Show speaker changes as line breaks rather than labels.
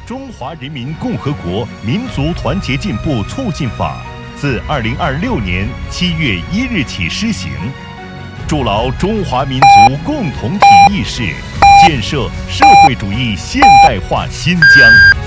中华人民共和国民族团结进步促进法》自2026年7月1日起施行，筑牢中华民族共同体意识，建设社会主义现代化新疆。